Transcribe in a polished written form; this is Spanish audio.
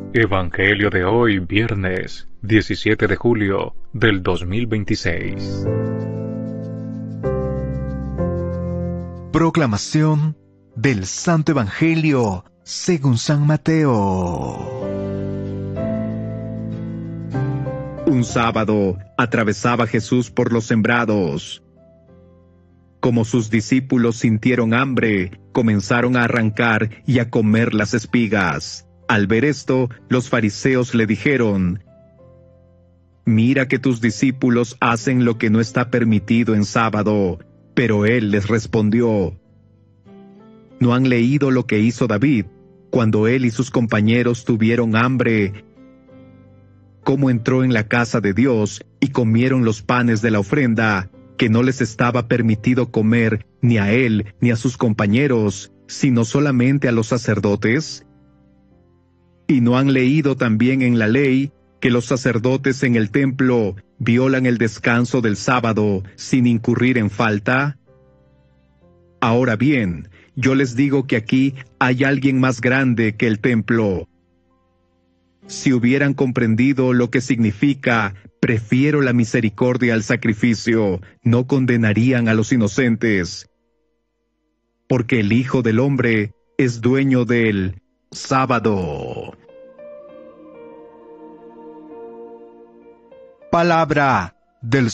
Evangelio de hoy, viernes 17 de julio del 2026. Proclamación del Santo Evangelio según San Mateo. Un sábado atravesaba Jesús por los sembrados. Como sus discípulos sintieron hambre, comenzaron a arrancar y a comer las espigas. Al ver esto, los fariseos le dijeron: «Mira que tus discípulos hacen lo que no está permitido en sábado». Pero él les respondió: ¿No han leído lo que hizo David, cuando él y sus compañeros tuvieron hambre? Cómo entró en la casa de Dios y comieron los panes de la ofrenda, que no les estaba permitido comer ni a él ni a sus compañeros, sino solamente a los sacerdotes. ¿Y no han leído también en la ley que los sacerdotes en el templo violan el descanso del sábado sin incurrir en falta? Ahora bien, yo les digo que aquí hay alguien más grande que el templo. Si hubieran comprendido lo que significa «prefiero la misericordia al sacrificio», no condenarían a los inocentes. Porque el Hijo del Hombre es dueño del sábado. Palabra del